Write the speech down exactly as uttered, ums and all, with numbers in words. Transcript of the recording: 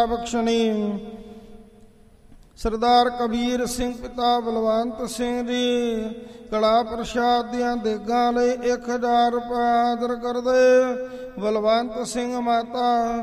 ਬਖਸ਼ਣੀ। ਸਰਦਾਰ ਕਬੀਰ ਸਿੰਘ ਪਿਤਾ ਬਲਵੰਤ ਸਿੰਘ ਜੀ ਕੜਾ ਪ੍ਰਸ਼ਾਦ ਦੀਆਂ ਦੇਗਾਂ ਲਈ ਇੱਕ ਹਜ਼ਾਰ ਰੁਪਇਆ ਆਦਰ ਕਰਦੇ। ਬਲਵੰਤ ਸਿੰਘ ਮਾਤਾ